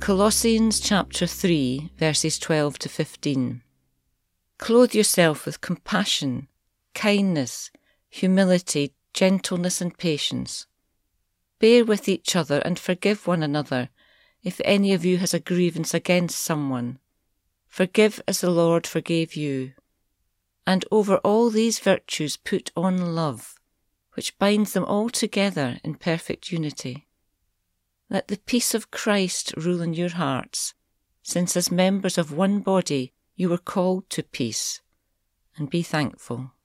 Colossians chapter 3, verses 12 to 15. Clothe yourself with compassion, kindness, humility, gentleness and patience. Bear with each other and forgive one another if any of you has a grievance against someone. Forgive as the Lord forgave you. And over all these virtues put on love, which binds them all together in perfect unity. Let the peace of Christ rule in your hearts, since as members of one body you were called to peace, and be thankful.